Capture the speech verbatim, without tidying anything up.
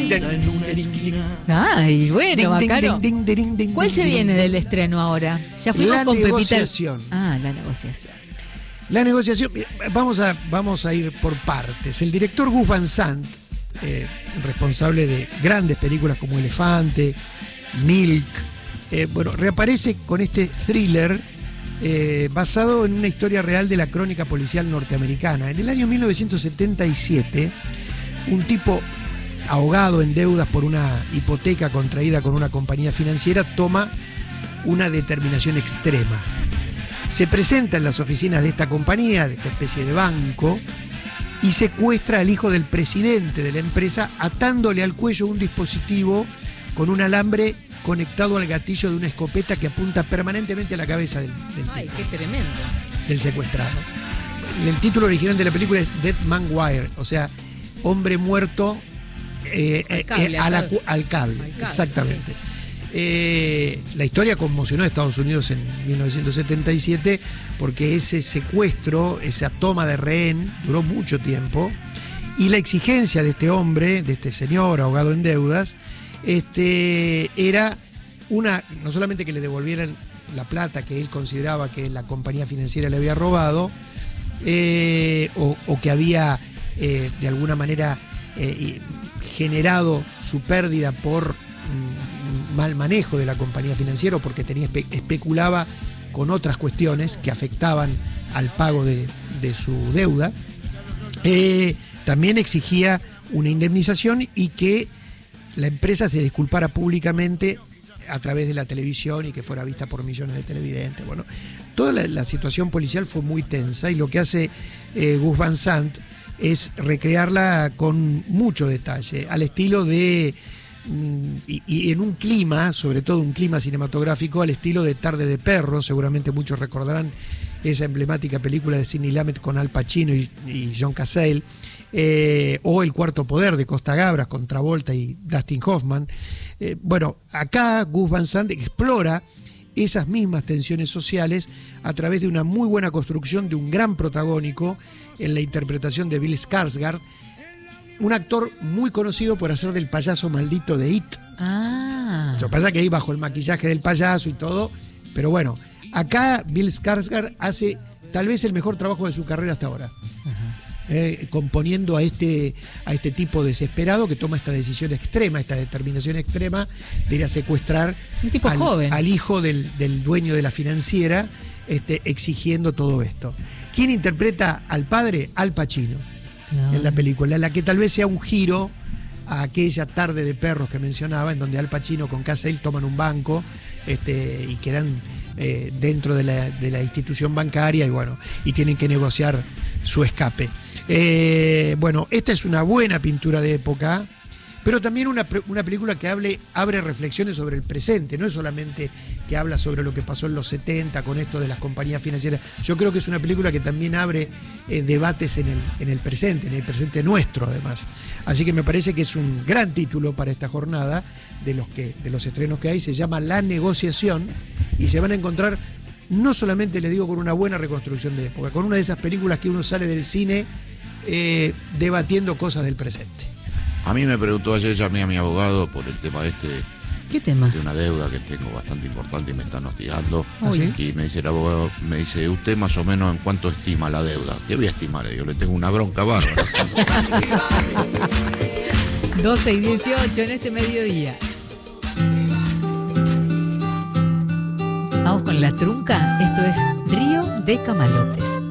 Ay, bueno, Bacaro. Ding, ding, ding, ding, ¿Cuál ding, se ding, viene ding. del estreno ahora? Ya fuimos La con Pepita. negociación. Ah, la negociación. La negociación, vamos a, vamos a ir por partes. El director Gus Van Sant, eh, responsable de grandes películas como Elefante, Milk, eh, bueno, reaparece con este thriller eh, basado en una historia real de la crónica policial norteamericana. En el año mil novecientos setenta y siete, un tipo ahogado en deudas por una hipoteca contraída con una compañía financiera toma una determinación extrema. Se presenta en las oficinas de esta compañía, de esta especie de banco, y secuestra al hijo del presidente de la empresa, atándole al cuello un dispositivo con un alambre conectado al gatillo de una escopeta que apunta permanentemente a la cabeza del, del Ay, tipo, qué tremendo. del secuestrado. El título original de la película es Dead Man Wire, o sea, hombre muerto eh, al cable, eh, a la, al cable. al cable, Al cable, exactamente. Sí. Eh, la historia conmocionó a Estados Unidos en mil novecientos setenta y siete porque ese secuestro, esa toma de rehén duró mucho tiempo, y la exigencia de este hombre, de este señor ahogado en deudas, este, era una, no solamente que le devolvieran la plata que él consideraba que la compañía financiera le había robado, eh, o, o que había eh, de alguna manera eh, generado su pérdida por mm, mal manejo de la compañía financiera, o porque tenía, espe especulaba con otras cuestiones que afectaban al pago de, de su deuda. Eh, también exigía una indemnización y que la empresa se disculpara públicamente a través de la televisión y que fuera vista por millones de televidentes. Bueno, toda la, la situación policial fue muy tensa, y lo que hace eh, Gus Van Sant es recrearla con mucho detalle, al estilo de, mm, y, y en un clima, sobre todo un clima cinematográfico, al estilo de Tarde de Perros. Seguramente muchos recordarán esa emblemática película de Sidney Lumet con Al Pacino y, y John Cazale, eh, o El Cuarto Poder de Costa Gabras con Travolta y Dustin Hoffman. Eh, bueno, acá Gus Van Sant explora esas mismas tensiones sociales a través de una muy buena construcción de un gran protagónico en la interpretación de Bill Skarsgård, un actor muy conocido por hacer del payaso maldito de It. Ah. Lo que pasa es que ahí bajo el maquillaje del payaso y todo, pero bueno, acá Bill Skarsgård hace tal vez el mejor trabajo de su carrera hasta ahora. Eh, componiendo a este, a este tipo desesperado que toma esta decisión extrema, esta determinación extrema de ir a secuestrar un tipo al, joven. al hijo del, del dueño de la financiera, este, exigiendo todo esto. ¿Quién interpreta al padre? Al Pacino, no. en la película, en la que tal vez sea un giro a aquella Tarde de Perros que mencionaba, en donde Al Pacino con Cazale toman un banco este, y quedan eh, dentro de la, de la institución bancaria, y bueno, y tienen que negociar su escape. Eh, bueno, esta es una buena pintura de época, pero también una, una película que hable, abre reflexiones sobre el presente. No es solamente que habla sobre lo que pasó en los setenta con esto de las compañías financieras. Yo creo que es una película que también abre eh, debates en el, en el presente, en el presente nuestro además. Así que me parece que es un gran título para esta jornada de los, que, de los estrenos que hay. Se llama La Negociación, y se van a encontrar, no solamente les digo con una buena reconstrucción de época, con una de esas películas que uno sale del cine eh, debatiendo cosas del presente. A mí me preguntó ayer, llamé a mi abogado por el tema este. ¿Qué tema? De una deuda que tengo bastante importante y me están hostigando. Uy. Y me dice el abogado, me dice, ¿usted más o menos en cuánto estima la deuda? ¿Qué voy a estimar? Le digo, le tengo una bronca bárbara. doce y dieciocho en este mediodía. Vamos con la trunca. Esto es Río de Camalotes.